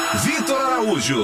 Vitor Araújo.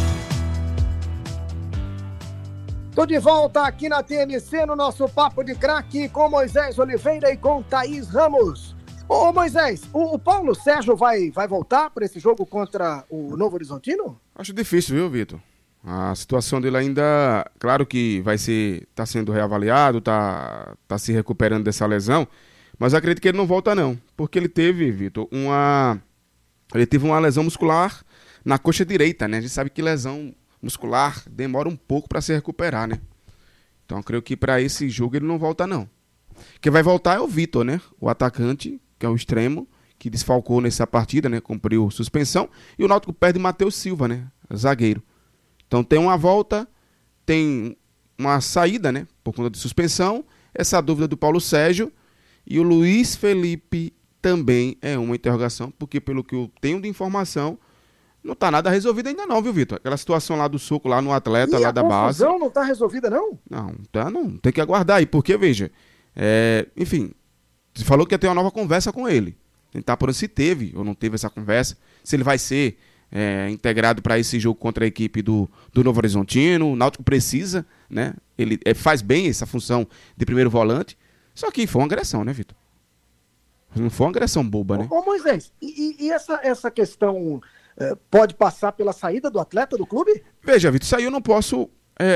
Tô de volta aqui na TNC no nosso Papo de Craque com Moisés Oliveira e com Thaís Ramos. Ô Moisés, o Paulo Sérgio vai voltar para esse jogo contra o Novo Horizontino? Acho difícil, viu, Vitor? A situação dele ainda, claro que tá sendo reavaliado, tá se recuperando dessa lesão, mas acredito que ele não volta não, porque ele teve, Vitor, uma lesão muscular na coxa direita, né? A gente sabe que lesão muscular demora um pouco para se recuperar, né? Então eu creio que para esse jogo ele não volta não. Quem vai voltar é o Vitor, né? O atacante, que é o extremo, que desfalcou nessa partida, né? Cumpriu suspensão, e o Náutico perde Matheus Silva, né? Zagueiro. Então tem uma volta, tem uma saída, né? Por conta de suspensão, essa dúvida do Paulo Sérgio, e o Luiz Felipe também é uma interrogação, porque pelo que eu tenho de informação, não tá nada resolvido ainda não, viu, Vitor? Aquela situação lá do soco lá no atleta, lá da base. A confusão não tá resolvida, não? Não, tá não. Tem que aguardar aí, porque, veja, enfim, você falou que ia ter uma nova conversa com ele. Tentar por se teve ou não teve essa conversa, se ele vai ser integrado para esse jogo contra a equipe do Novo Horizontino. O Náutico precisa, né? Ele faz bem essa função de primeiro volante, só que foi uma agressão, né, Vitor? Não foi uma agressão boba, né? Ô Moisés, e essa questão pode passar pela saída do atleta do clube? Veja, Vitor, isso aí eu não posso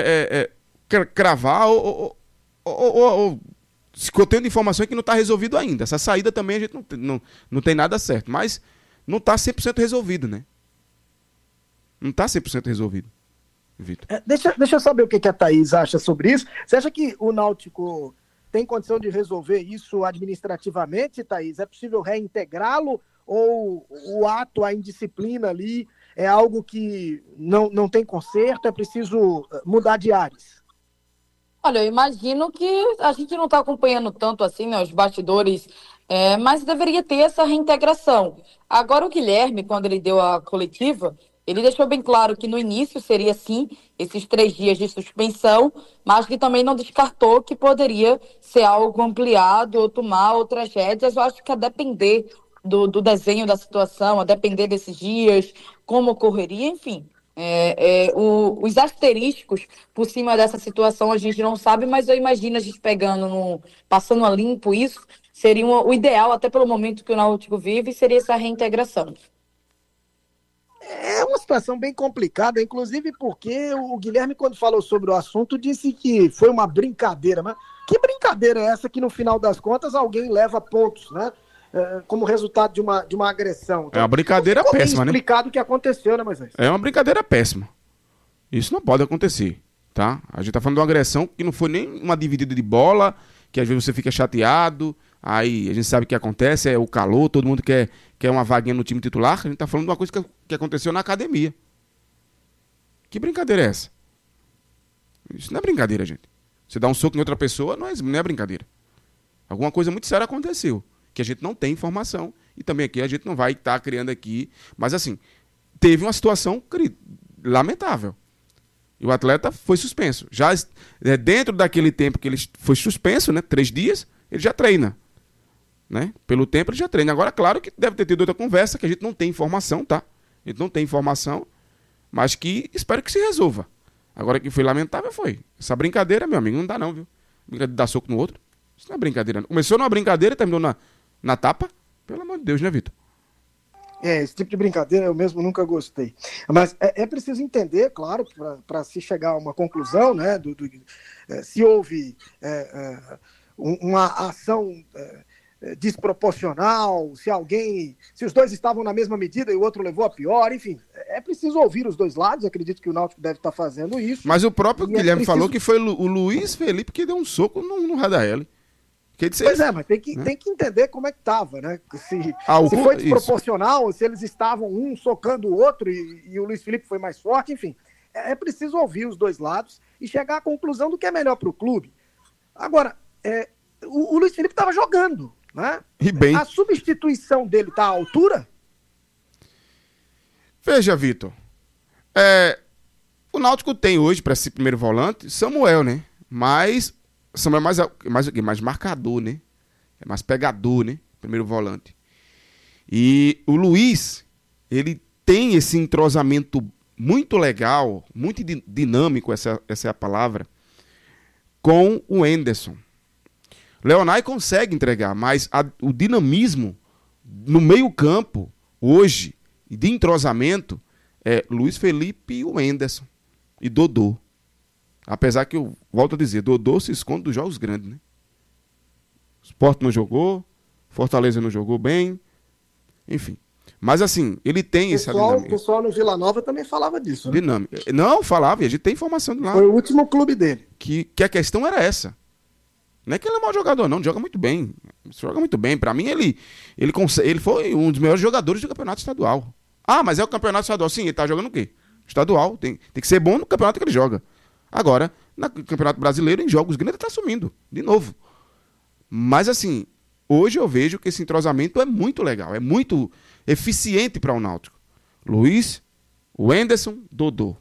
cravar ou se eu tenho informação é que não está resolvido ainda. Essa saída também a gente não tem nada certo, mas não está 100% resolvido, né? Não está 100% resolvido, Vitor. Deixa eu saber o que a Thaís acha sobre isso. Você acha que o Náutico tem condição de resolver isso administrativamente, Thaís? É possível reintegrá-lo ou o ato, a indisciplina ali é algo que não tem conserto, é preciso mudar de ares? Olha, eu imagino que a gente não está acompanhando tanto assim, né, os bastidores, mas deveria ter essa reintegração. Agora o Guilherme, quando ele deu a coletiva, ele deixou bem claro que no início seria sim esses 3 dias de suspensão, mas que também não descartou que poderia ser algo ampliado ou tomar outras rédeas. Eu acho que a depender do desenho da situação, a depender desses dias, como ocorreria, enfim. Os asteriscos por cima dessa situação a gente não sabe, mas eu imagino a gente passando a limpo isso, seria o ideal, até pelo momento que o Náutico vive, seria essa reintegração. É uma situação bem complicada, inclusive porque o Guilherme, quando falou sobre o assunto, disse que foi uma brincadeira. Mas que brincadeira é essa que, no final das contas, alguém leva pontos, né? Como resultado de uma agressão. Então, é uma brincadeira péssima, né? Explicado o que aconteceu, né, Moisés? É uma brincadeira péssima. Isso não pode acontecer, tá? A gente tá falando de uma agressão que não foi nem uma dividida de bola, que às vezes você fica chateado, aí a gente sabe o que acontece, é o calor, todo mundo quer uma vaguinha no time titular. A gente tá falando de uma coisa que aconteceu na academia. Que brincadeira é essa? Isso não é brincadeira, gente. Você dá um soco em outra pessoa, não é brincadeira. Alguma coisa muito séria aconteceu, que a gente não tem informação, e também aqui a gente não vai estar criando aqui, mas assim, teve uma situação lamentável, e o atleta foi suspenso, já dentro daquele tempo que ele foi suspenso, né, 3 dias, ele já treina, né, pelo tempo ele já treina. Agora, claro que deve ter tido outra conversa, que a gente não tem informação, tá, a gente não tem informação, mas que espero que se resolva. Agora, que foi lamentável foi, essa brincadeira, meu amigo, não dá não, viu, brincadeira de dar soco no outro, isso não é brincadeira não. Começou numa brincadeira e terminou na tapa? Pelo amor de Deus, né, Vitor? Esse tipo de brincadeira eu mesmo nunca gostei. Mas é preciso entender, claro, para se chegar a uma conclusão, né, se houve uma ação desproporcional, se os dois estavam na mesma medida e o outro levou a pior, enfim, é preciso ouvir os dois lados. Acredito que o Náutico deve estar fazendo isso. Mas o próprio Guilherme falou que foi o Luiz Felipe que deu um soco no Radaeli. Pois mas tem que entender como é que estava, né? Se foi desproporcional, se eles estavam um socando o outro e o Luiz Felipe foi mais forte, enfim. É preciso ouvir os dois lados e chegar à conclusão do que é melhor para o clube. Agora, o Luiz Felipe estava jogando, né? E bem. A substituição dele está à altura? Veja, Vitor, o Náutico tem hoje, para esse primeiro volante, Samuel, né? Mas Samuel é mais marcador, né? É mais pegador, né? Primeiro volante. E o Luiz, ele tem esse entrosamento muito legal, muito dinâmico, essa é a palavra, com o Henderson. Leonai consegue entregar, mas o dinamismo no meio-campo, hoje, de entrosamento, é Luiz Felipe e o Henderson. E Dodô. Apesar que eu volto a dizer, Dodô se esconde dos jogos grandes, né? Sport não jogou, Fortaleza não jogou bem, enfim. Mas assim, ele tem essa dinâmica. O pessoal no Vila Nova também falava disso, né? Dinâmica. Não, falava, e a gente tem informação de lá. Foi o último clube dele. Que a questão era essa. Não é que ele é mau jogador, não, ele joga muito bem. Joga muito bem. Pra mim, ele foi um dos melhores jogadores do campeonato estadual. Ah, mas é o campeonato estadual. Sim, ele tá jogando o quê? Estadual. Tem que ser bom no campeonato que ele joga. Agora, no campeonato brasileiro, em jogos grandes, ele tá sumindo. De novo. Mas assim, hoje eu vejo que esse entrosamento é muito legal. É muito eficiente para o Náutico. Luiz, o Henderson, Dodô.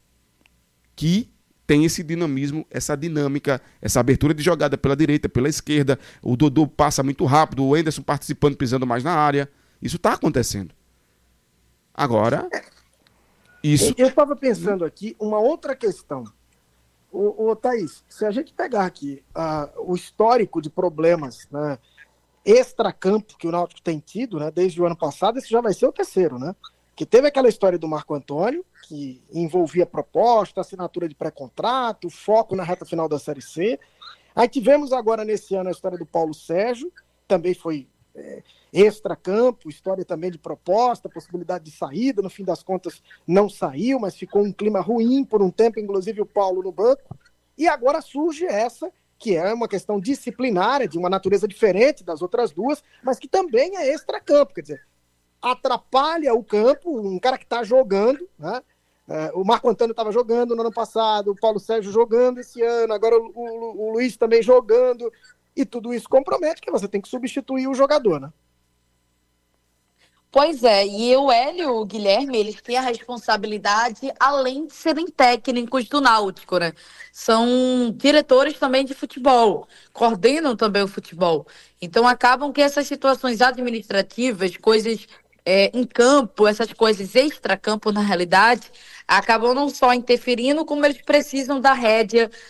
Que tem esse dinamismo, essa dinâmica, essa abertura de jogada pela direita, pela esquerda. O Dodô passa muito rápido, o Henderson participando, pisando mais na área. Isso está acontecendo. Agora, isso... Eu estava pensando aqui uma outra questão. Ô, Thaís, se a gente pegar aqui o histórico de problemas, né, extracampo que o Náutico tem tido, né, desde o ano passado, esse já vai ser o terceiro, né? Que teve aquela história do Marco Antônio, que envolvia proposta, assinatura de pré-contrato, foco na reta final da Série C. Aí tivemos agora nesse ano a história do Paulo Sérgio, também foi extracampo, história também de proposta, possibilidade de saída, no fim das contas não saiu, mas ficou um clima ruim por um tempo, inclusive o Paulo no banco. E agora surge essa, que é uma questão disciplinária, de uma natureza diferente das outras duas, mas que também é extracampo, quer dizer, atrapalha o campo, um cara que está jogando, né? O Marco Antônio estava jogando no ano passado, o Paulo Sérgio jogando esse ano, agora o Luiz também jogando, e tudo isso compromete que você tem que substituir o jogador, né? Pois é, e o Hélio e o Guilherme, eles têm a responsabilidade, além de serem técnicos do Náutico, né? São diretores também de futebol, coordenam também o futebol. Então acabam que essas situações administrativas, coisas em campo, essas coisas extra-campo na realidade, acabam não só interferindo, como eles precisam da rédea